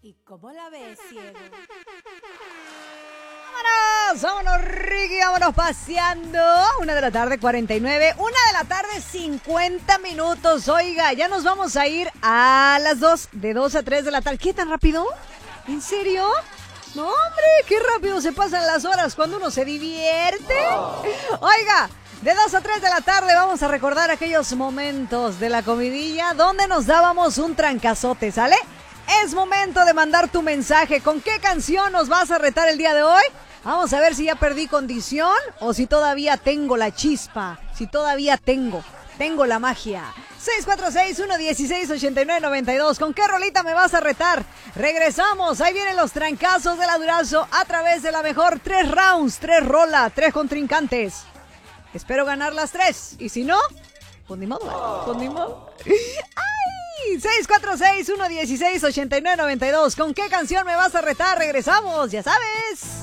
¿Y cómo la ves, ciego? ¡Vámonos! ¡Vámonos, Ricky! ¡Vámonos paseando! 1:49, 1:50 minutos. Oiga, ya nos vamos a ir a las 2, de 2 a 3 de la tarde. ¿Qué tan rápido? ¿En serio? No, hombre, qué rápido se pasan las horas cuando uno se divierte. Oiga, de 2 a 3 de la tarde vamos a recordar aquellos momentos de la comidilla donde nos dábamos un trancazote, ¿sale? Es momento de mandar tu mensaje. ¿Con qué canción nos vas a retar el día de hoy? Vamos a ver si ya perdí condición o si todavía tengo la chispa. Si todavía tengo la magia. 646-116-8992. ¿Con qué rolita me vas a retar? Regresamos. Ahí vienen los trancazos de la Durazo a través de la mejor. 3 rounds, 3 rola, 3 contrincantes. Espero ganar las 3. Y si no, pues ni modo. Pues ni modo. ¡Ay! 646-116-8992. ¿Con qué canción me vas a retar? Regresamos, ya sabes.